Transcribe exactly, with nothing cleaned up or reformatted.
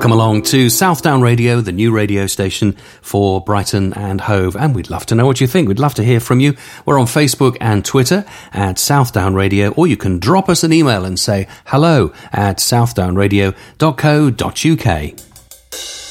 Welcome along to Southdown Radio, the new radio station for Brighton and Hove, and we'd love to know what you think. We'd love to hear from you. We're on Facebook and Twitter at Southdown Radio, or you can drop us an email and say hello at southdownradio dot co dot uk.